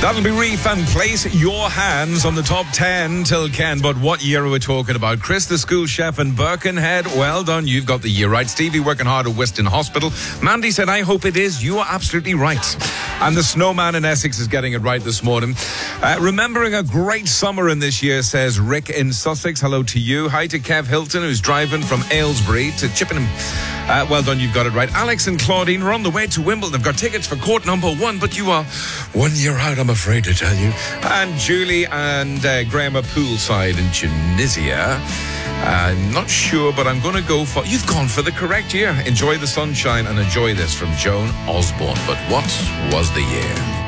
That'll be Reef and place your hands on the top 10 till Ken. But what year are we talking about? Chris, the school chef in Birkenhead. Well done. You've got the year right. Stevie working hard at Whiston Hospital. Mandy said, I hope it is. You are absolutely right. And the snowman in Essex is getting it right this morning. Remembering a great summer in this year, says Rick in Sussex. Hello to you. Hi to Kev Hilton, who's driving from Aylesbury to Chippenham. Well done, you've got it right. Alex and Claudine are on the way to Wimbledon. They've got tickets for court number 1, but you are 1 year out, I'm afraid to tell you. And Julie and Graham are poolside in Tunisia. I'm not sure, but I'm going to go for... You've gone for the correct year. Enjoy the sunshine and enjoy this from Joan Osborne. But what was the year?